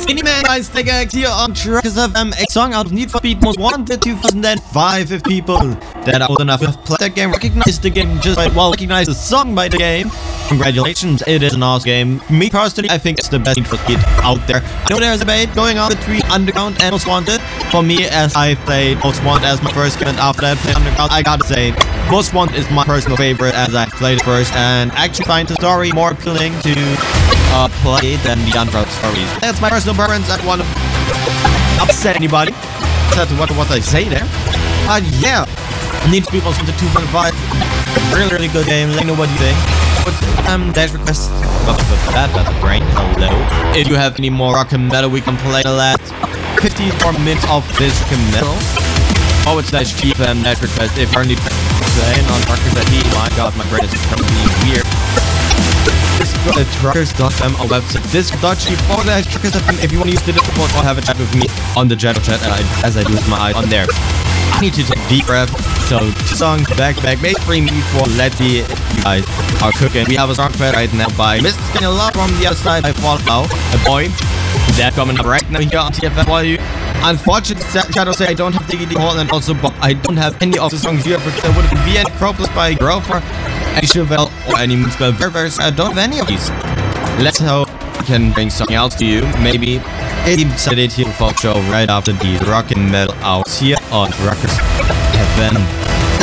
Miniman, I stick here on Trackers FM, a song out of Need for Speed Most Wanted 2005. If people that are old enough to have played that game recognize the game just by, well, recognize the song by the game. Congratulations, it is an awesome game. Me personally, I think it's the best Need for Speed out there. I know there's a debate going on between Underground and Most Wanted. For me, as I played Most Wanted as my first game, and after that played Underground, I gotta say, Most Wanted is my personal favorite as I played it first, and actually find the story more appealing to play than the Underground stories. That's my personal preference. I don't want to upset anybody. That's what I say there. Yeah, Need for Speed Most Wanted 2.5. Really good game. Let me know what you think. Dash request. That's the brain. Hello. If you have any more rock and metal, we can play the last 54 minutes of this rock and metal. Oh, it's dash cheap and dash request. If you need playing on Truckers at me, my god, my brain is probably weird. This is truckers.fm, our website. This.g/truckers.fm if you want to use the Discord or have a chat with me on the general chat, as I do with my eye on there. I need to take a deep breath. So, song back, maybe 3 minutes for Let's See If You Guys Are Cooking. We have a song played right now by Mr. Skinny Love from the other side by Fallout, a boy. That coming up right now here on TFM for you. Unfortunately, Shadow say I don't have the Hall, and also Bob, I don't have any of the songs you ever would have been Acropolis by Grover, any Chevelle, or any Moonspell. Very sad. I don't have any of these. Let's hope we can bring something else to you. Maybe a Saturday here folk show right after the rock and metal out here on Rockers FM.